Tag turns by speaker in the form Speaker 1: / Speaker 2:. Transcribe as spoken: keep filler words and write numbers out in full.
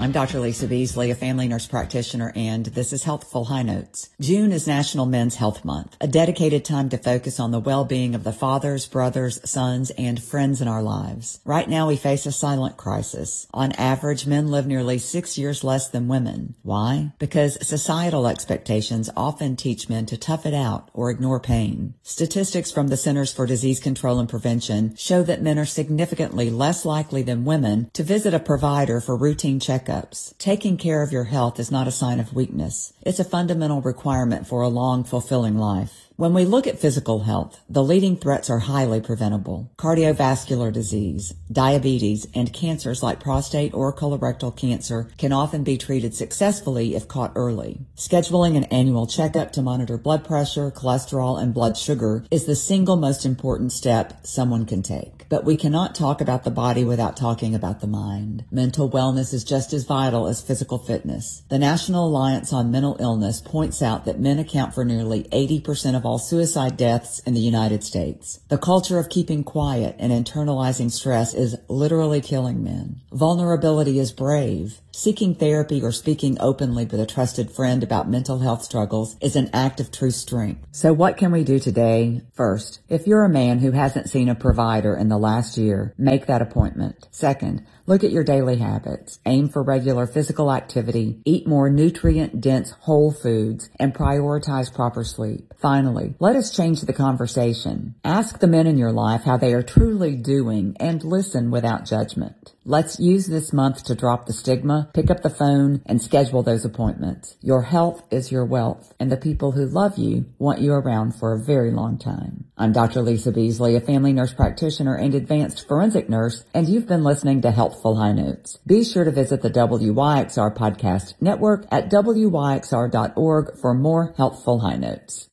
Speaker 1: I'm Doctor Lisa Beasley, a family nurse practitioner, and this is Healthful High Notes. June is National Men's Health Month, a dedicated time to focus on the well-being of the fathers, brothers, sons, and friends in our lives. Right now, we face a silent crisis. On average, men live nearly six years less than women. Why? Because societal expectations often teach men to tough it out or ignore pain. Statistics from the Centers for Disease Control and Prevention show that men are significantly less likely than women to visit a provider for routine checkups. Taking care of your health is not a sign of weakness. It's a fundamental requirement for a long, fulfilling life. When we look at physical health, the leading threats are highly preventable. Cardiovascular disease, diabetes, and cancers like prostate or colorectal cancer can often be treated successfully if caught early. Scheduling an annual checkup to monitor blood pressure, cholesterol, and blood sugar is the single most important step someone can take. But we cannot talk about the body without talking about the mind. Mental wellness is just as vital as physical fitness. The National Alliance on Mental Illness points out that men account for nearly eighty percent of all suicide deaths in the United States. The culture of keeping quiet and internalizing stress is literally killing men. Vulnerability is brave. Seeking therapy or speaking openly with a trusted friend about mental health struggles is an act of true strength. So what can we do today? First, if you're a man who hasn't seen a provider in the last year, make that appointment. Second, look at your daily habits. Aim for regular physical activity, eat more nutrient-dense whole foods, and prioritize proper sleep. Finally, let us change the conversation. Ask the men in your life how they are truly doing and listen without judgment. Let's use this month to drop the stigma, pick up the phone, and schedule those appointments. Your health is your wealth, and the people who love you want you around for a very long time. I'm Doctor Lisa Beasley, a family nurse practitioner and advanced forensic nurse, and you've been listening to Healthful High Notes. Be sure to visit the W Y X R podcast network at W Y X R dot org for more Healthful High Notes.